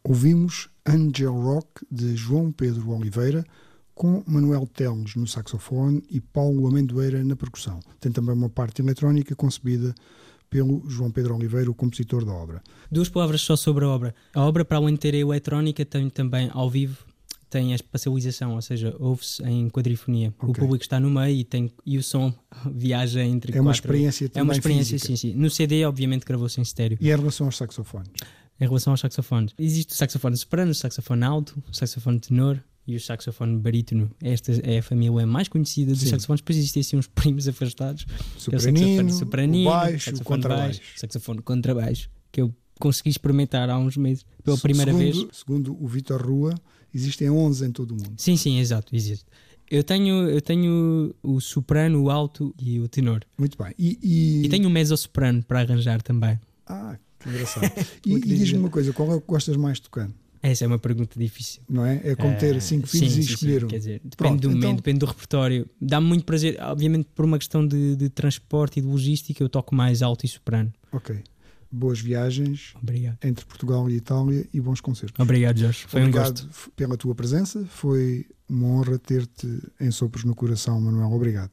Ouvimos Angel Rock, de João Pedro Oliveira, com Manuel Teles no saxofone e Paulo Amendoeira na percussão. Tem também uma parte eletrónica concebida pelo João Pedro Oliveira, o compositor da obra. 2 palavras só sobre a obra. A obra, para além de ter a eletrónica, tem também ao vivo, tem a espacialização, ou seja, ouve-se em quadrifonia. Okay. O público está no meio e o som viaja entre quatro. É uma experiência também. É uma experiência, física. Sim. No CD, obviamente, gravou-se em estéreo. E em relação aos saxofones? Em relação aos saxofones, existe o saxofone soprano, o saxofone alto, o saxofone tenor e o saxofone barítono. Esta é a família mais conhecida dos saxofones. Depois existem assim uns primos afastados. Sopranino, sopranino, o baixo, o contrabaixo. Saxofone contrabaixo, que eu consegui experimentar há uns meses pela primeira vez. Segundo o Vítor Rua, existem 11 em todo o mundo. Sim, exato, existe. Eu tenho o soprano, o alto e o tenor. Muito bem. E tenho o mezzo-soprano para arranjar também. Que engraçado. E diz-me uma coisa, qual é o que gostas mais de tocar? Essa é uma pergunta difícil. Não é? É como ter 5 filhos e escolher um. Quer dizer, depende do momento, depende do repertório. Dá-me muito prazer, obviamente por uma questão de transporte e de logística, eu toco mais alto e soprano. Ok. Boas viagens. Obrigado. Entre Portugal e Itália e bons concertos. Obrigado, Jorge. Foi um gosto. Obrigado pela tua presença. Foi uma honra ter-te em Sopros no Coração, Manuel. Obrigado.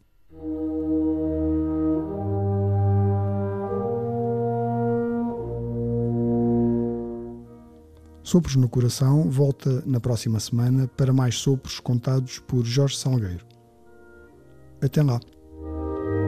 Sopros no Coração volta na próxima semana para mais sopros contados por Jorge Salgueiro. Até lá.